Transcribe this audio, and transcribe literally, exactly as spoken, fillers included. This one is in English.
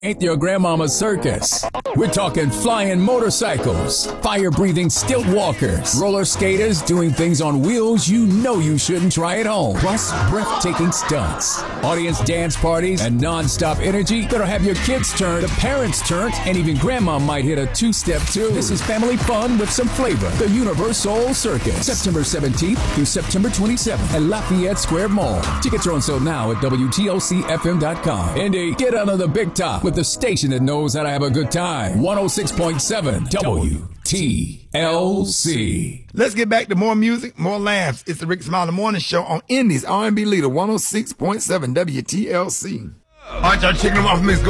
Ain't your grandmama's circus. We're talking flying motorcycles, fire-breathing stilt walkers, roller skaters doing things on wheels you know you shouldn't try at home, plus breathtaking stunts, audience dance parties, and non-stop energy that'll have your kids turn, the parents turn, and even grandma might hit a two-step too. This is family fun with some flavor. The Universal Circus, September seventeenth through September twenty-seventh at Lafayette Square Mall. Tickets are on sale now at W T L C F M dot com. Indy, get under the big top with the station that knows how to have a good time. one oh six point seven W T L C. Let's get back to more music, more laughs. It's the Rick Smiley Morning Show on Indy's R and B leader, one oh six point seven W T L C. All right, y'all, checking them off, Miss Go.